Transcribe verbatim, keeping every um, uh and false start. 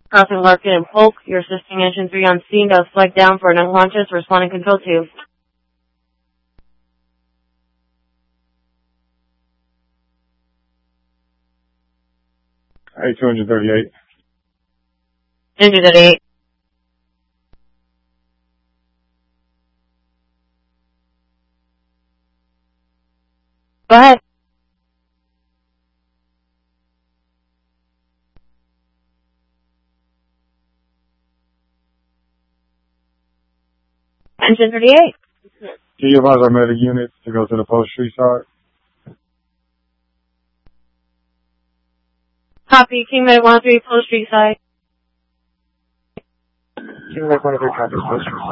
Crossing Larkin and Polk, you're assisting engine three on scene. Does flag down for an unconscious. Responding control two. Hey, two thirty-eight. Engine at eight. Go ahead. Engine thirty-eight. Can you advise our medic units to go to the Post Street side? Copy. King Medic one oh three, Post Street side. King Medic one oh three, copy, Post Street side.